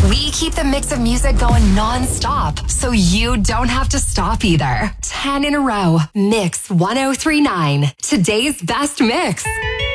We keep the mix of music going non-stop, so you don't have to stop either. 10 in a row. Mix 1039. Today's best mix.